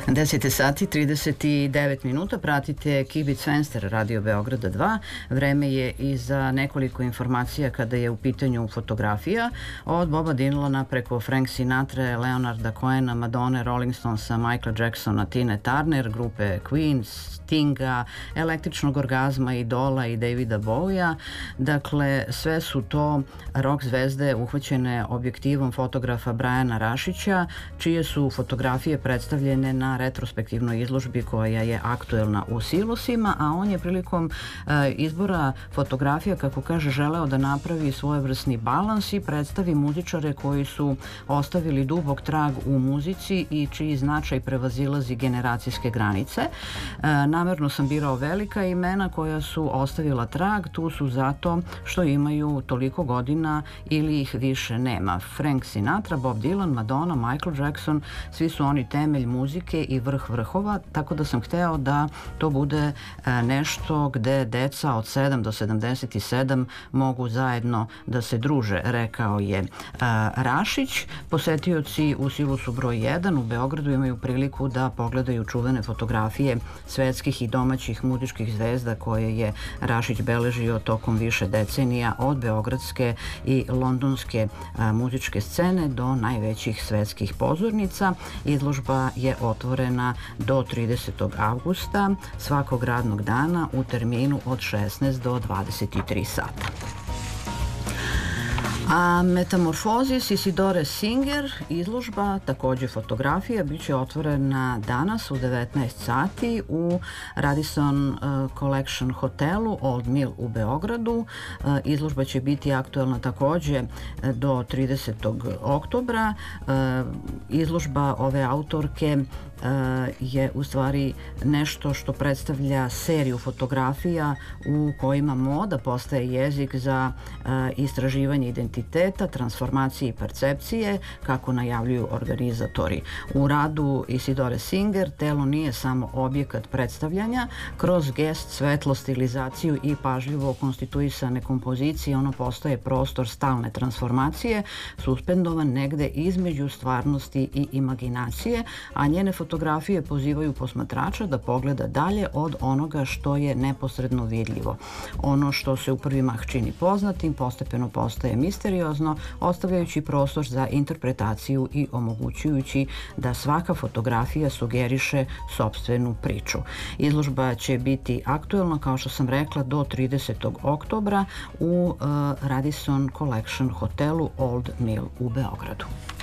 10 sati 39 minuta, pratite Kibic Fenster Radio Beograda 2. Vreme je i za nekoliko informacija kada je u pitanju fotografija. Od Boba Dylana preko Frank Sinatra, Leonarda Cohena, Madone, Rolling Stonesa, Michaela Jacksona, Tine Turner, grupe Queen, Stinga, Električnog orgazma, Idola i Davida Bowija. Dakle, sve su to rock zvezde uhvaćene objektivom fotografa Brajana Rašića, čije su fotografije predstavljene na retrospektivnoj izložbi koja je aktuelna u Silosima, a on je prilikom izbora fotografija, kako kaže, želeo da napravi svojevrsni balans i predstavi muzičare koji su ostavili dubok trag u muzici i čiji značaj prevazilazi generacijske granice. Namerno sam birao velika imena koja su ostavila trag, tu su zato što imaju toliko godina ili ih više nema. Frank Sinatra, Bob Dylan, Madonna, Michael Jackson, svi su oni temelj muzike i vrh vrhova, tako da sam hteo da to bude nešto gde deca od 7 do 77 mogu zajedno da se druže, rekao je Rašić. Posetioci u Silosu broj 1 u Beogradu imaju priliku da pogledaju čuvene fotografije svetskih i domaćih muzičkih zvezda koje je Rašić beležio tokom više decenija, od beogradske i londonske muzičke scene do najvećih svetskih pozornica. Izložba je otvorena do 30. avgusta svakog radnog dana u terminu od 16 do 23 sata. A Metamorfozis Isidore Singer, izložba, takođe fotografija, bit će otvorena danas u 19 sati u Radisson Collection hotelu Old Mill u Beogradu. Izložba će biti aktuelna takođe do 30. oktobra. Izložba ove autorke je u stvari nešto što predstavlja seriju fotografija u kojima moda postaje jezik za istraživanje identiteta, transformacije i percepcije, kako najavljuju organizatori. U radu Isidore Singer telo nije samo objekat predstavljanja. Kroz gest, svetlost, stilizaciju i pažljivo konstituisane kompozicije ono postaje prostor stalne transformacije, suspendovan negde između stvarnosti i imaginacije, a njene fotografije pozivaju posmatrača da pogleda dalje od onoga što je neposredno vidljivo. Ono što se u prvi mah čini poznatim, postepeno postaje misteriozno, ostavljajući prostor za interpretaciju i omogućujući da svaka fotografija sugeriše sopstvenu priču. Izložba će biti aktuelna, kao što sam rekla, do 30. oktobra u Radisson Collection hotelu Old Mill u Beogradu.